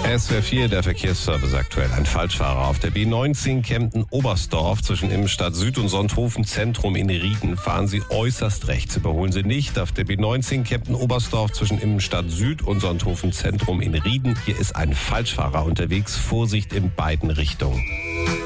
SWR 4, der Verkehrsservice aktuell. Ein Falschfahrer auf der B19 Kempten-Oberstdorf zwischen Innenstadt Süd und Sonthofen Zentrum in Rieden. Fahren Sie äußerst rechts. Überholen Sie nicht auf der B19 Kempten-Oberstdorf zwischen Innenstadt Süd und Sonthofen Zentrum in Rieden. Hier ist ein Falschfahrer unterwegs. Vorsicht in beiden Richtungen.